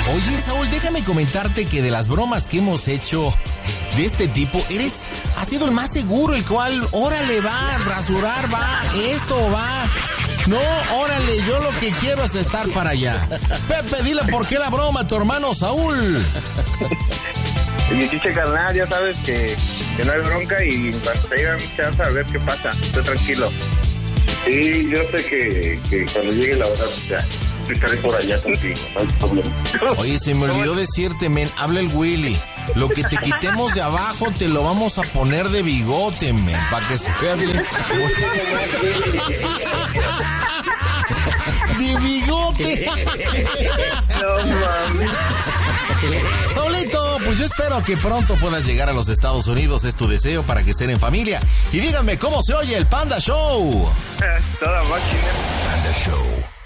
Oye, Saúl, déjame comentarte que de las bromas que hemos hecho de este tipo, has sido el más seguro, el cual, órale, va, rasurar, va, esto va. No, órale, yo lo que quiero es estar para allá. Pepe, dile por qué la broma a tu hermano Saúl. Mi chiche carnal, ya sabes que no hay bronca y cuando te digan chance a ver qué pasa, estoy tranquilo. Sí, yo sé que cuando llegue la hora, ya, estaré por allá contigo, no hay problema. Oye, se me olvidó decirte, men, habla el Willy. Lo que te quitemos de abajo te lo vamos a poner de bigote, men, para que se vea bien. ¡De bigote! No mames. Saulito, pues yo espero que pronto puedas llegar a los Estados Unidos, es tu deseo para que estén en familia. Y díganme cómo se oye el Panda Show. Toda máquina. Panda Show.